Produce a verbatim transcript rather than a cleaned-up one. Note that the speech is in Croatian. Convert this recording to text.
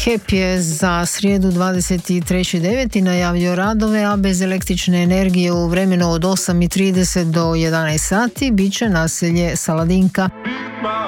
H E P je za srijedu dvadeset treći deveti najavio radove, a bez električne energije u vremenu od osam i trideset do jedanaest sati bit će naselje Saladinka.